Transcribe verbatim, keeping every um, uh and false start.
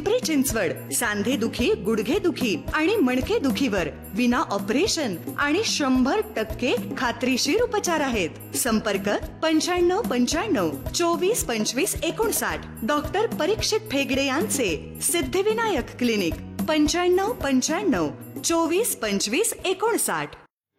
पिंपरी चिंचवड. सांधे दुखी, गुडघे दुखी आणि मणके दुखीवर विना ऑपरेशन आणि शंभर टक्के खात्रीशीर उपचार आहेत. संपर्क पंच्याण्णव पंच्याण्णव चोवीस पंचवीस एकोणसाठ. डॉक्टर परीक्षित फेगडे यांचे सिद्धिविनायक क्लिनिक. पंच्याण्णव पंच्याण्णव चोवीस पंचवीस एकोणसाठ.